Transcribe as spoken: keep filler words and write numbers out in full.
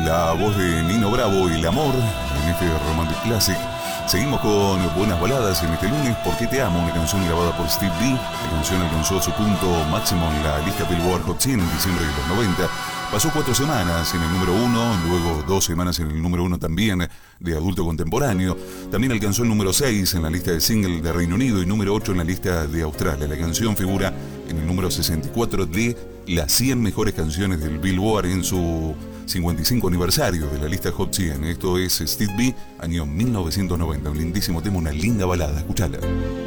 la voz de Nino Bravo, El Amor, en este Romantic Classic. Seguimos con buenas baladas en este lunes. ¿Por qué te amo? Una canción grabada por Steve B. La canción alcanzó su punto máximo en la lista Billboard Hot cien en diciembre de los noventa. Pasó cuatro semanas en el número uno, luego dos semanas en el número uno también de adulto contemporáneo. También alcanzó el número seis en la lista de single de Reino Unido y número ocho en la lista de Australia. La canción figura en el número sesenta y cuatro de las cien mejores canciones del Billboard en su cincuenta y cinco aniversario de la lista Hot cien. Esto es Steve B, año mil novecientos noventa. Un lindísimo tema, una linda balada. Escuchala.